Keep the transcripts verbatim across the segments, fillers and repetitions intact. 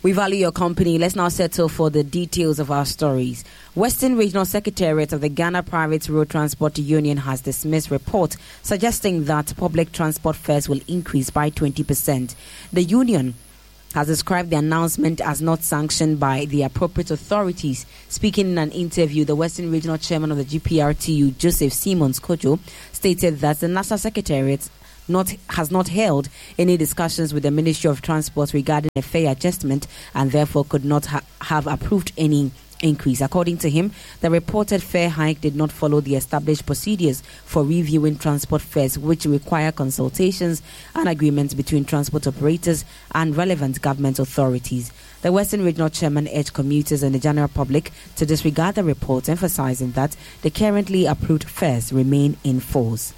We value your company. Let's now settle for the details of our stories. Western Regional Secretariat of the Ghana Private Road Transport Union has dismissed report suggesting that public transport fares will increase by twenty percent. The union has described the announcement as not sanctioned by the appropriate authorities. Speaking in an interview, the Western Regional Chairman of the G P R T U, Joseph Simmons Kojo, stated that the National Secretariat Not, has not held any discussions with the Ministry of Transport regarding a fare adjustment and therefore could not ha- have approved any increase. According to him, the reported fare hike did not follow the established procedures for reviewing transport fares, which require consultations and agreements between transport operators and relevant government authorities. The Western Regional Chairman urged commuters and the general public to disregard the report, emphasizing that the currently approved fares remain in force.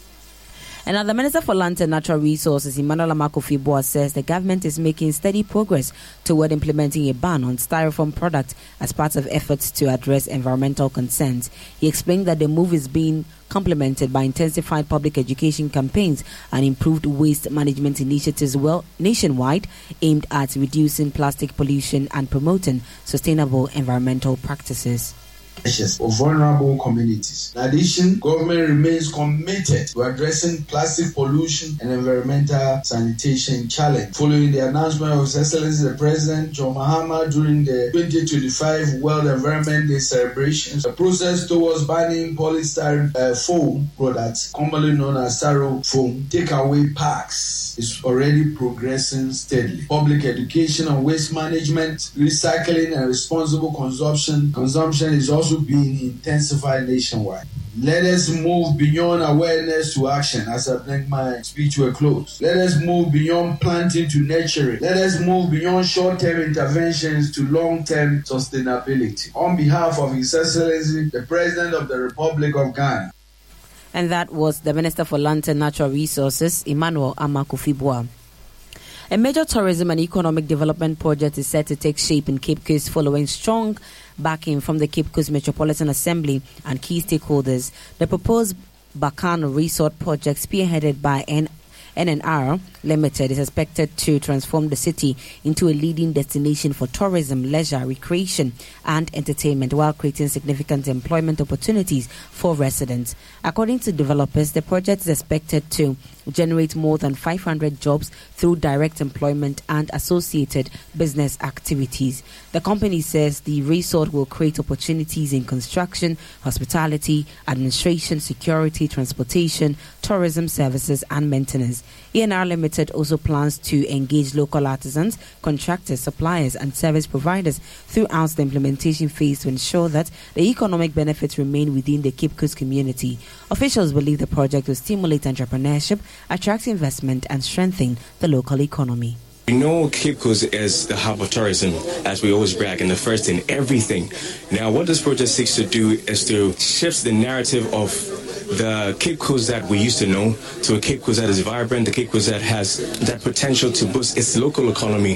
And now the Minister for Land and Natural Resources, Emmanuel Amakofi-Boa, says the government is making steady progress toward implementing a ban on styrofoam products as part of efforts to address environmental concerns. He explained that the move is being complemented by intensified public education campaigns and improved waste management initiatives well nationwide aimed at reducing plastic pollution and promoting sustainable environmental practices of vulnerable communities. In addition, government remains committed to addressing plastic pollution and environmental sanitation challenge. Following the announcement of His Excellency the President John Mahama during the twenty twenty-five World Environment Day celebrations, the process towards banning polystyrene uh, foam products, commonly known as styrofoam takeaway packs, is already progressing steadily. Public education on waste management, recycling, and responsible consumption consumption is also being intensified nationwide. Let us move beyond awareness to action as I bring my speech to a close. Let us move beyond planting to nurturing. Let us move beyond short-term interventions to long-term sustainability. On behalf of His Excellency, the President of the Republic of Ghana. And that was the Minister for Land and Natural Resources, Emmanuel Amakofi-Boa. A major tourism and economic development project is set to take shape in Cape Coast following strong backing from the Cape Coast Metropolitan Assembly and key stakeholders. The proposed Bacano Resort project, spearheaded by N N R Limited, is expected to transform the city into a leading destination for tourism, leisure, recreation and entertainment while creating significant employment opportunities for residents. According to developers, the project is expected to generate more than five hundred jobs through direct employment and associated business activities. The company says the resort will create opportunities in construction, hospitality, administration, security, transportation, tourism services and maintenance. E N R Limited also plans to engage local artisans, contractors, suppliers and service providers throughout the implementation phase to ensure that the economic benefits remain within the Cape Coast community. Officials believe the project will stimulate entrepreneurship, attract investment and strengthen the local economy. We know Cape Coast is the hub of tourism, as we always brag, and the first in everything. Now, what this project seeks to do is to shift the narrative of the Cape Coast that we used to know to a Cape Coast that is vibrant, the Cape Coast that has that potential to boost its local economy,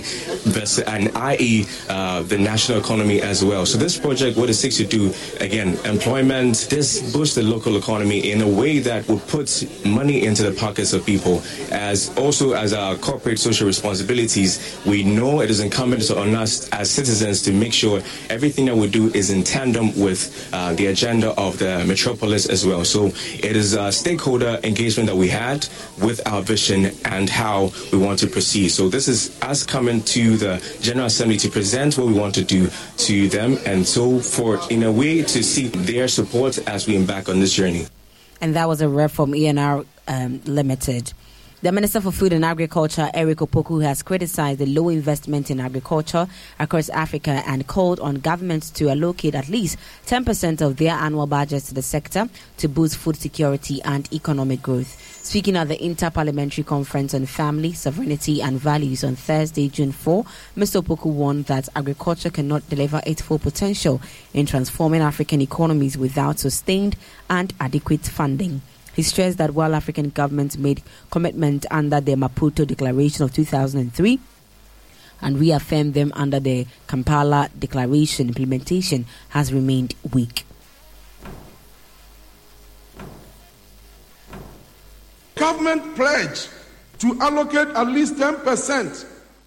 and that is uh, the national economy as well. So this project, what it seeks to do, again, employment, this boosts the local economy in a way that would put money into the pockets of people. As also as our corporate social responsibilities, we know it is incumbent on us as citizens to make sure everything that we do is in tandem with uh, the agenda of the metropolis as well. So it is a stakeholder engagement that we had with our vision and how we want to proceed. So this is us coming to the General Assembly to present what we want to do to them, and so for, in a way, to seek their support as we embark on this journey. And that was a rep from E N R um, Limited. The Minister for Food and Agriculture, Eric Opoku, has criticized the low investment in agriculture across Africa and called on governments to allocate at least ten percent of their annual budgets to the sector to boost food security and economic growth. Speaking at the Inter-Parliamentary Conference on Family, Sovereignty and Values on Thursday, June fourth, Mister Opoku warned that agriculture cannot deliver its full potential in transforming African economies without sustained and adequate funding. He stressed that while African governments made commitment under the Maputo Declaration of two thousand three and reaffirmed them under the Kampala Declaration, implementation has remained weak. Government pledge to allocate at least ten percent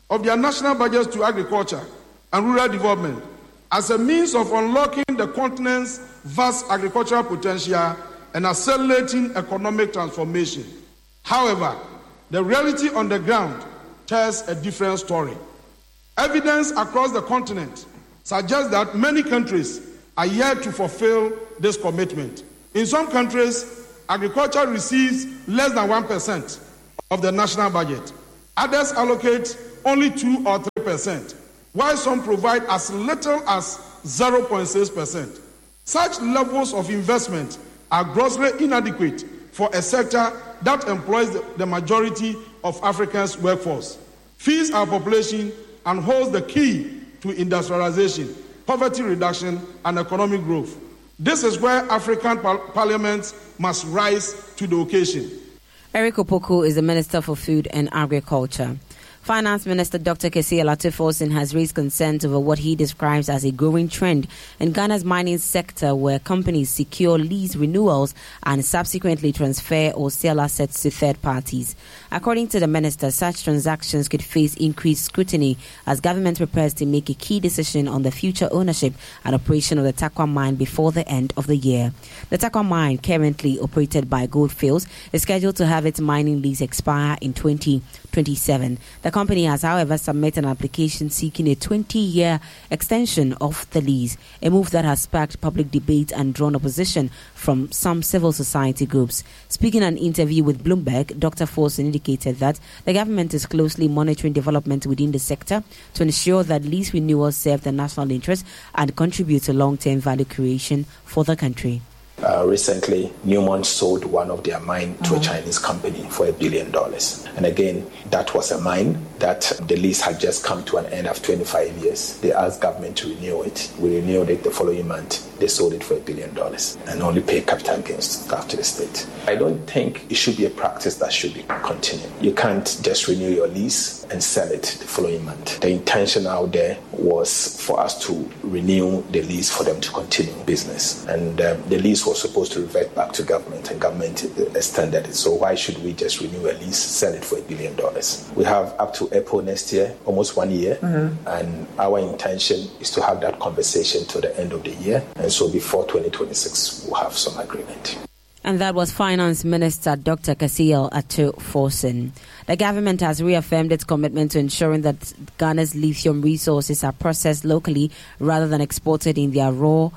of their national budgets to agriculture and rural development as a means of unlocking the continent's vast agricultural potential and accelerating economic transformation. However, the reality on the ground tells a different story. Evidence across the continent suggests that many countries are yet to fulfill this commitment. In some countries, agriculture receives less than one percent of the national budget. Others allocate only two or three percent, while some provide as little as zero point six percent. Such levels of investment are grossly inadequate for a sector that employs the majority of Africa's workforce, feeds our population, and holds the key to industrialization, poverty reduction, and economic growth. This is where African par- parliaments must rise to the occasion. Eric Opoku is the Minister for Food and Agriculture. Finance Minister Doctor Kessié Lateef-Forson has raised concerns over what he describes as a growing trend in Ghana's mining sector, where companies secure lease renewals and subsequently transfer or sell assets to third parties. According to the minister, such transactions could face increased scrutiny as government prepares to make a key decision on the future ownership and operation of the Tarkwa mine before the end of the year. The Tarkwa mine, currently operated by Goldfields, is scheduled to have its mining lease expire in twenty twenty-seven. The company has, however, submitted an application seeking a twenty-year extension of the lease, a move that has sparked public debate and drawn opposition from some civil society groups. Speaking in an interview with Bloomberg, Doctor Forson indicated that the government is closely monitoring development within the sector to ensure that lease renewals serve the national interest and contribute to long-term value creation for the country. Uh, recently, Newmont sold one of their mine to a Chinese company for a billion dollars. And again, that was a mine that the lease had just come to an end of twenty-five years. They asked government to renew it. We renewed it the following month. They sold it for a billion dollars and only pay capital gains to the state. I don't think it should be a practice that should be continued. You can't just renew your lease and sell it the following month. The intention out there was for us to renew the lease for them to continue business. And um, the lease was supposed to revert back to government, and government extended it. So why should we just renew a lease, sell it for a billion dollars? We have up to April next year, almost one year, mm-hmm. and our intention is to have that conversation to the end of the year. And so before twenty twenty-six, we'll have some agreement. And that was Finance Minister Doctor Kessié Lateef-Forson. The government has reaffirmed its commitment to ensuring that Ghana's lithium resources are processed locally rather than exported in their raw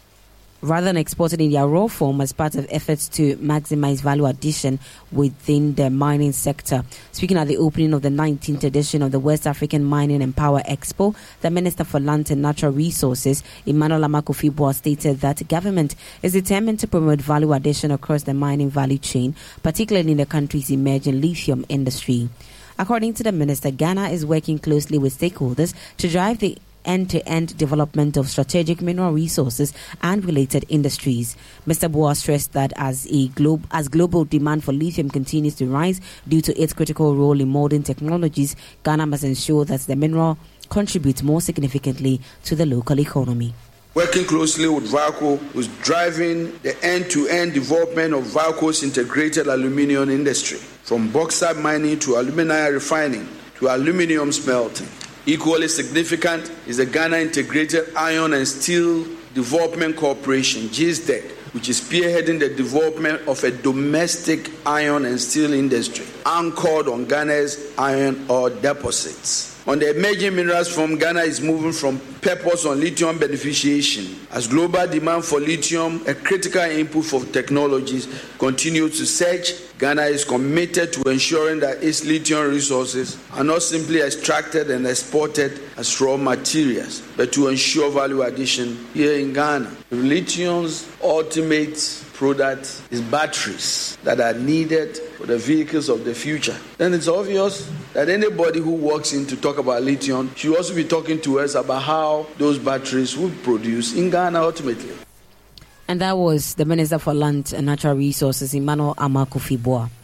rather than exported in their raw form as part of efforts to maximize value addition within the mining sector. Speaking at the opening of the nineteenth edition of the West African Mining and Power Expo, the Minister for Land and Natural Resources, Emmanuel Amakofi-Boa, stated that government is determined to promote value addition across the mining value chain, particularly in the country's emerging lithium industry. According to the minister, Ghana is working closely with stakeholders to drive the end-to-end development of strategic mineral resources and related industries. Mister Boa stressed that as a globe, as global demand for lithium continues to rise due to its critical role in modern technologies, Ghana must ensure that the mineral contributes more significantly to the local economy. Working closely with VALCO, who's driving the end-to-end development of VALCO's integrated aluminium industry, from bauxite mining to alumina refining to aluminium smelting. Equally significant is the Ghana Integrated Iron and Steel Development Corporation, G I S D E C, which is spearheading the development of a domestic iron and steel industry anchored on Ghana's iron ore deposits. On the emerging minerals from Ghana is moving from purpose on lithium beneficiation as global demand for lithium, a critical input for technologies, continues to surge. Ghana is committed to ensuring that its lithium resources are not simply extracted and exported as raw materials, but to ensure value addition here in Ghana. Lithium's ultimate product is batteries that are needed for the vehicles of the future. Then it's obvious that anybody who walks in to talk about lithium should also be talking to us about how those batteries will produce in Ghana ultimately. And that was the Minister for Land and Natural Resources, Emmanuel Amakofi-Boa.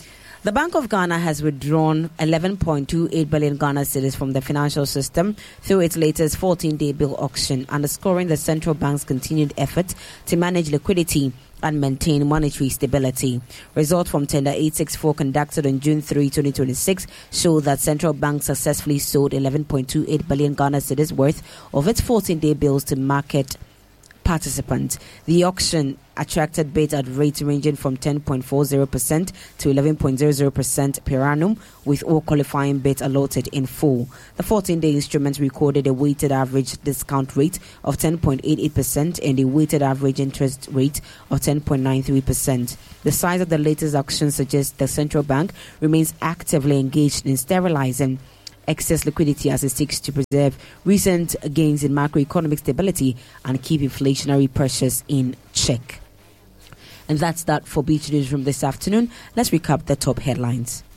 The Bank of Ghana has withdrawn eleven point two eight billion Ghana cedis from the financial system through its latest fourteen-day bill auction, underscoring the central bank's continued effort to manage liquidity and maintain monetary stability. Results from tender eight sixty-four conducted on June third, twenty twenty-six show that central bank successfully sold eleven point two eight billion Ghana cedis worth of its fourteen-day bills to market participants. The auction attracted bids at rates ranging from ten point four zero percent to eleven point zero zero percent per annum, with all qualifying bids allotted in full. The fourteen-day instrument recorded a weighted average discount rate of ten point eight eight percent and a weighted average interest rate of ten point nine three percent. The size of the latest auction suggests the central bank remains actively engaged in sterilizing excess liquidity as it seeks to preserve recent gains in macroeconomic stability and keep inflationary pressures in check. And that's that for Beach Newsroom this afternoon. Let's recap the top headlines.